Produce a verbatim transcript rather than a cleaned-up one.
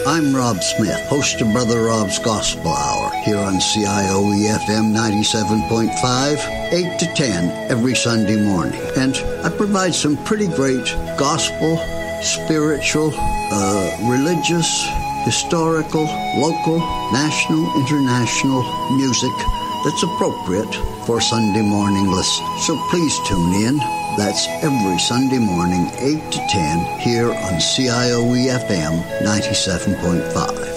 I'm Rob Smith, host of Brother Rob's Gospel Hour here on C I O E F M ninety-seven point five, eight to ten every Sunday morning. And I provide some pretty great gospel, spiritual, uh, religious, historical, local, national, international music that's appropriate for Sunday morning listeners. So please tune in. That's every Sunday morning, eight to ten, here on C I O E F M ninety-seven point five.